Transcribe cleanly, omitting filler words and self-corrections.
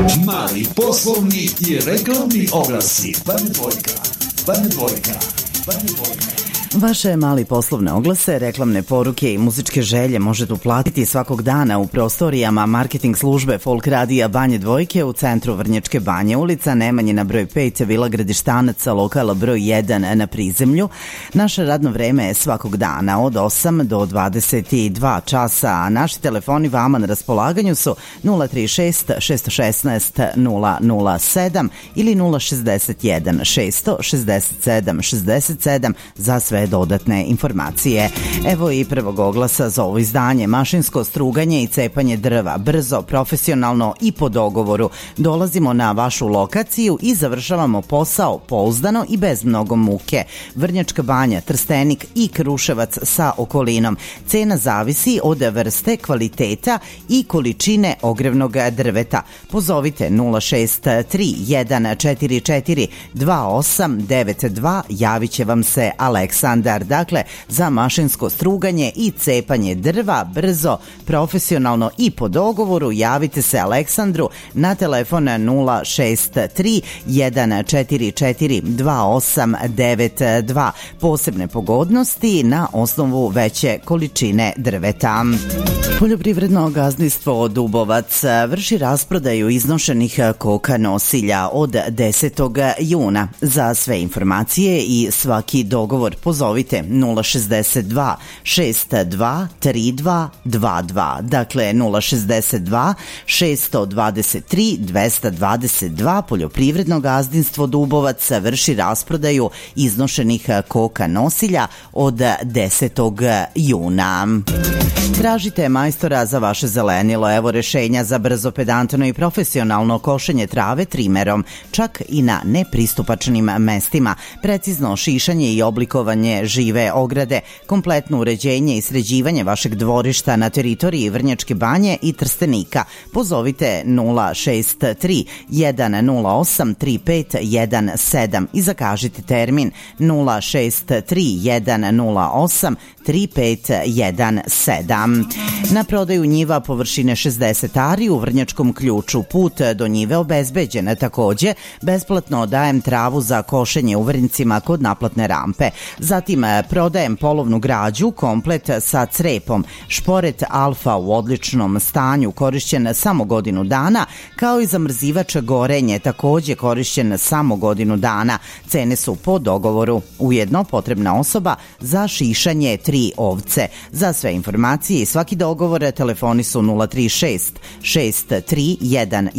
Mali poslovni i reklamni oglasi. Bane dvojka. Vaše mali poslovne oglase, reklamne poruke i muzičke želje možete uplatiti svakog dana u prostorijama marketing službe Folk Radija Banje Dvojke u centru Vrnjačke Banje, ulica Nemanjina broj 5, Vila Gradištanaca, lokala broj 1 na Prizemlju. Naše radno vreme je svakog dana od 8 do 22 časa, a naši telefoni vama na raspolaganju su 036 616 007 ili 061 667 67 za sve dodatne informacije. Evo i prvog oglasa za ovo izdanje. Mašinsko struganje i cepanje drva. Brzo, profesionalno i po dogovoru. Dolazimo na vašu lokaciju i završavamo posao pouzdano i bez mnogo muke. Vrnjačka Banja, Trstenik i Kruševac sa okolinom. Cena zavisi od vrste, kvaliteta i količine ogrevnog drveta. Pozovite 063 144 2892. Javit će vam se Aleksandar. Dakle, za mašinsko struganje i cepanje drva, brzo, profesionalno i po dogovoru, javite se Aleksandru na telefon 063 144 2892. Posebne pogodnosti na osnovu veće količine drveta. Poljoprivredno gazdinstvo Dubovac vrši rasprodaju iznošenih koka nosilja od 10. juna. Za sve informacije i svaki dogovor pozovite 062 62 32 22. Dakle, 062 623 222. Poljoprivredno gazdinstvo Dubovac vrši rasprodaju iznošenih koka nosilja od 10. juna. Tražite majstora za vaše zelenilo. Evo rešenja za brzo, pedantno i profesionalno košenje trave trimerom, čak i na nepristupačnim mestima, precizno šišanje i oblikovanje žive ograde, kompletno uređenje i sređivanje vašeg dvorišta na teritoriji Vrnjačke Banje i Trstenika. Pozovite 063 108 3517 i zakažite termin 063 108 3517. Na prodaju njiva površine 60 ari u Vrnjačkom Ključu. Put do njive obezbeđen. Takođe, besplatno dajem travu za košenje u Vrnjcima kod naplatne rampe. Zatim prodajem polovnu građu, komplet sa crepom. Šporet Alfa u odličnom stanju, korišćen samo godinu dana, kao i zamrzivač gorenje, takođe korišćen samo godinu dana. Cene su po dogovoru. Ujedno potrebna osoba za šišanje 3 ovce. Za sve informacije i svaki dogovor telefoni su 036 631